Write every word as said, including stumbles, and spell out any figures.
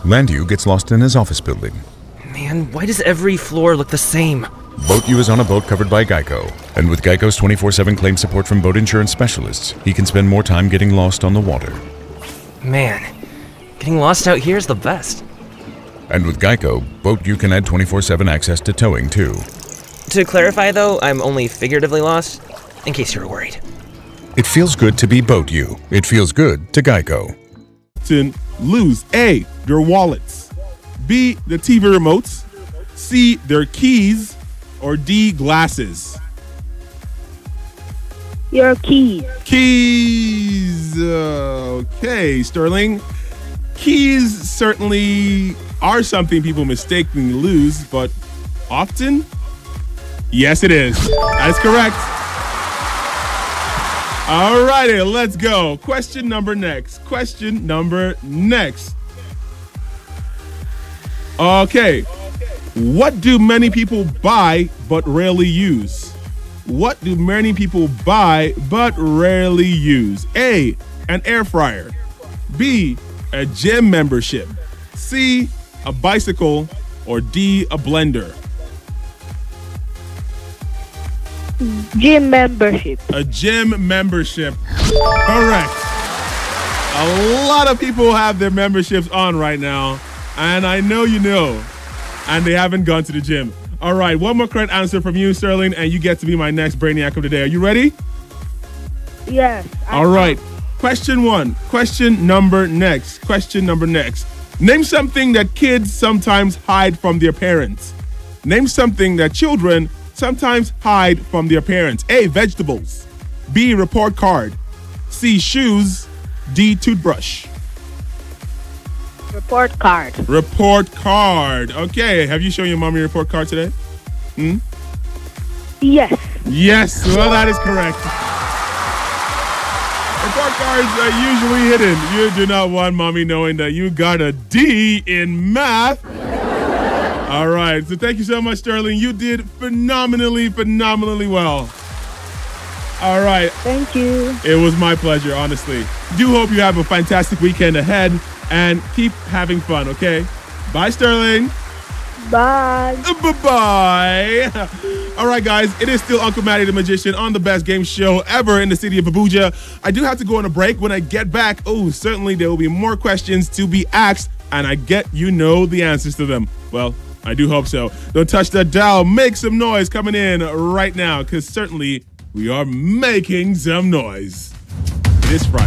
Landu gets lost in his office building. Man, why does every floor look the same? Boat U is on a boat covered by Geico, and with Geico's twenty-four seven claim support from boat insurance specialists, he can spend more time getting lost on the water. Man, getting lost out here is the best. And with Geico, Boat U can add twenty-four seven access to towing too. To clarify though, I'm only figuratively lost, in case you were worried. It feels good to be Boat U. It feels good to Geico. Lose A, their wallets, B, the T V remotes, C, their keys, or D, glasses? Your keys. Keys. Uh, okay, Sterling. Keys certainly are something people mistakenly lose, but often? Yes, it is. That's correct. All righty, let's go. Question number next. Question number next. Okay. What do many people buy but rarely use? What do many people buy but rarely use? A, an air fryer. B, a gym membership. C, a bicycle. Or D, a blender? Gym membership. A gym membership. Correct. A lot of people have their memberships on right now, and I know you know, and they haven't gone to the gym. All right, one more correct answer from you, Sterling, and you get to be my next Brainiac of the day. Are you ready? Yes. All right. Question one. Question number next. Question number next. Name something that kids sometimes hide from their parents. Name something that children sometimes hide from their parents. A, vegetables. B, report card. C, shoes. D, toothbrush. Report card. Report card. Okay, have you shown your mom your report card today? Hmm? Yes. Yes, well, that is correct. Report cards are usually hidden. You do not want mommy knowing that you got a D in math. All right, so thank you so much, Sterling. You did phenomenally, phenomenally well. All right. Thank you. It was my pleasure, honestly. Do hope you have a fantastic weekend ahead and keep having fun, okay? Bye, Sterling. Bye. Uh, bye-bye. All right, guys, it is still Uncle Matty the Magician on the best game show ever in the city of Abuja. I do have to go on a break. When I get back, oh, certainly there will be more questions to be asked, and I get you know the answers to them. Well, I do hope so. Don't touch that dial. Make some noise coming in right now, because certainly we are making some noise. It is Friday.